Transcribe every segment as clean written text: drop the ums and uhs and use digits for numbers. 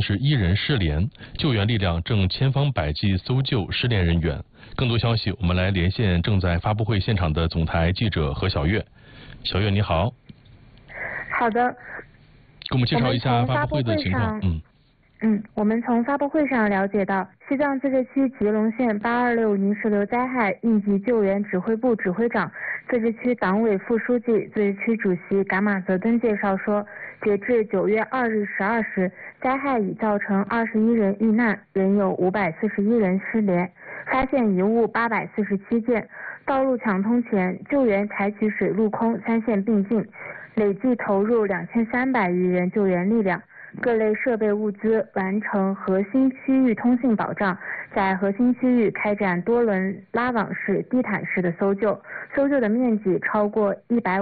51人失联，救援力量正千方百计搜救失联人员。更多消息，我们来连线正在发布会现场的总台记者何小月。小月你好。 好的。 给我们介绍一下发布会的情况。 我们从发布会上了解到，西藏自治区吉隆县826泥石流灾害应急救援指挥部指挥长、自治区党委副书记、自治区主席噶玛泽登介绍说，截至9月2日12时，灾害已造成21人遇难，仍有541人失联，发现遗物847件。道路抢通前，救援采取水陆空3线并进，累计投入2300余人救援力量。各类设备物资完成核心区域通信保障，在核心区域开展多轮拉网式、地毯式的搜救，搜救的面积超过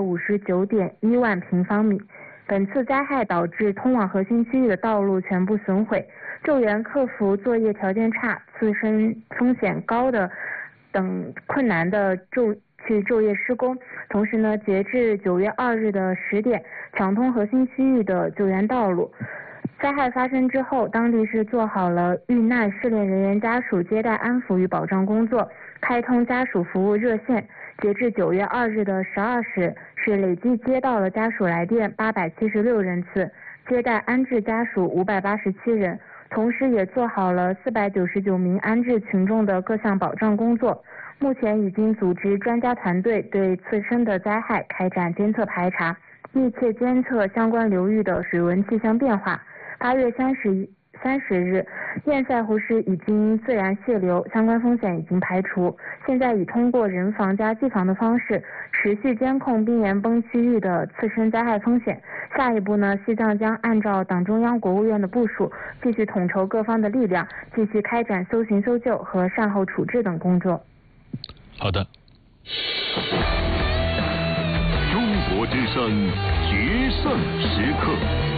159.1万平方米。本次灾害导致通往核心区域的道路全部损毁，救援克服作业条件差、自身风险高的等困难的昼夜施工。同时呢，截至9月2日的10点，抢通核心区域的救援道路。灾害发生之后，当地是做好了遇难失联人员家属接待安抚与保障工作，开通家属服务热线。截至9月2日的12时，是累计接到了家属来电876人次，接待安置家属587人，同时也做好了499名安置群众的各项保障工作。目前已经组织专家团队对自身的灾害开展监测排查，密切监测相关流域的水文气象变化。8月30日，堰塞湖市已经自然泄流，相关风险已经排除。现在已通过人防加机防的方式，持续监控冰岩崩区域的次生灾害风险。下一步呢，西藏将按照党中央、国务院的部署，继续统筹各方的力量，继续开展搜寻搜救和善后处置等工作。 好的。 中国之声决胜时刻。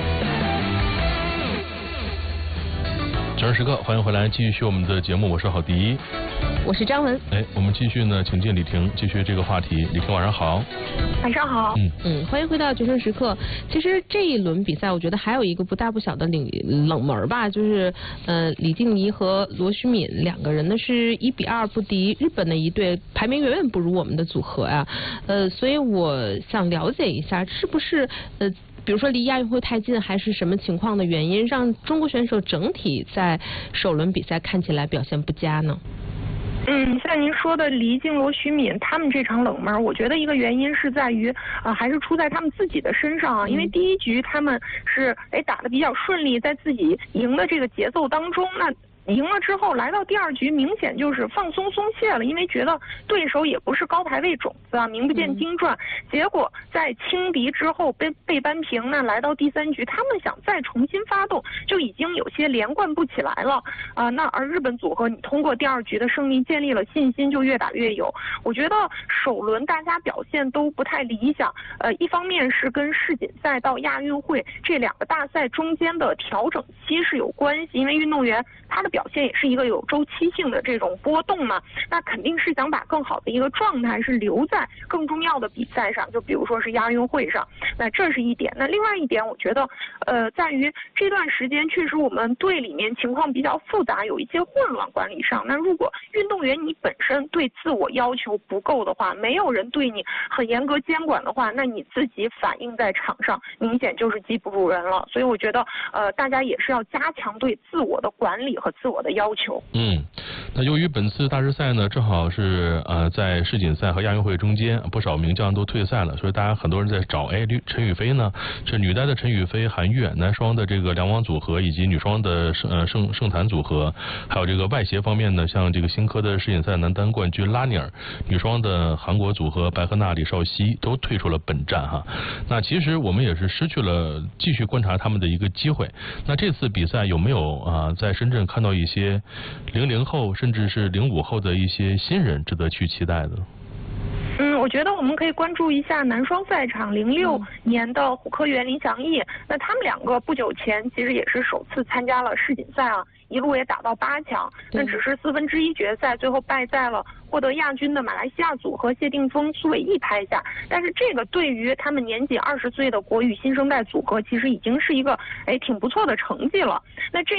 决胜时刻，欢迎回来，继续我们的节目，我是郝迪， 我是张文。 我们继续呢，请进李婷，继续这个话题。李婷，晚上好。 晚上好。 欢迎回到决胜时刻。其实这一轮比赛，我觉得还有一个不大不小的冷门吧，就是李静怡和罗虚敏两个人呢是1比2不敌日本的一队，排名远远不如我们的组合呀。所以我想了解一下，是不是比如说离亚运会太近，还是什么情况的原因，让中国选手整体在首轮比赛看起来表现不佳呢？ 像您说的黎静、罗虚敏他们这场冷门，我觉得一个原因是在于还是出在他们自己的身上啊。因为第一局他们是打得比较顺利，在自己赢的这个节奏当中，那赢了之后来到第二局，明显就是放松松懈了，因为觉得对手也不是高排位种子啊，名不见经传。结果在轻敌之后被扳平，那来到第三局，他们想再重新发动，就已经有些连贯不起来了那而日本组合，你通过第二局的胜利建立了信心，就越打越有。我觉得首轮大家表现都不太理想，一方面是跟世锦赛到亚运会这两个大赛中间的调整期是有关系，因为运动员他的表现也是一个有周期性的这种波动嘛，那肯定是想把更好的一个状态是留在更重要的比赛上，就比如说是亚运会上，那这是一点。那另外一点，我觉得在于这段时间确实我们队里面情况比较复杂，有一些混乱管理上。那如果运动员你本身对自我要求不够的话，没有人对你很严格监管的话，那你自己反映在场上明显就是技不如人了。所以我觉得大家也是要加强对自我的管理和自我的要求。 那由于本次大师赛呢，正好是在世锦赛和亚运会中间，不少名将都退赛了，所以大家很多人在找陈雨菲呢，是女单的陈雨菲、韩悦，男双的这个梁王组合，以及女双的盛坛组合，还有这个外协方面呢，像这个新科的世锦赛男单冠军拉尼尔，女双的韩国组合白鹤娜、李绍熙都退出了本站哈。那其实我们也是失去了继续观察他们的一个机会。那这次比赛有没有在深圳看到一些00后甚至是05后的一些新人值得去期待的？ 我觉得我们可以关注一下男双赛场06年的胡科元、林翔毅，那他们两个不久前其实也是首次参加了世锦赛啊，一路也打到8强，那只是1/4决赛，最后败在了获得亚军的马来西亚组合谢定峰、苏伟毅拍下。但是这个对于他们年仅20岁的国羽新生代组合，其实已经是一个挺不错的成绩了。那这